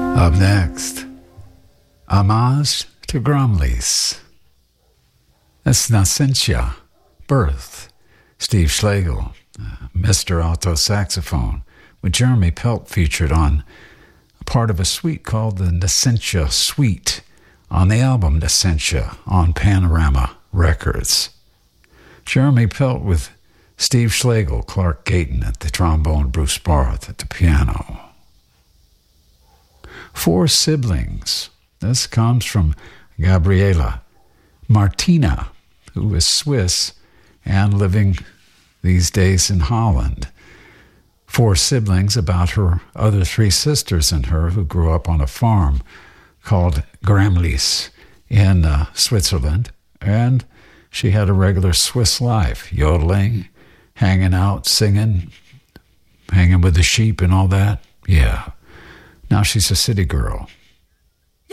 Up next, Homage to Gromleys. That's Nasentia, Birth, Steve Schlegel, Mr. Alto Saxophone, with Jeremy Pelt featured on a part of a suite called the Nasentia Suite on the album Nasentia on Panorama Records. Jeremy Pelt with Steve Schlegel, Clark Gayton at the trombone, Bruce Barth at the piano. Four Siblings. This comes from Gabriela Martina, who is Swiss and living these days in Holland. Four siblings about her other three sisters and her who grew up on a farm called Gramlies in Switzerland. And she had a regular Swiss life, yodeling, hanging out, singing, hanging with the sheep and all that. Yeah. Now she's a city girl.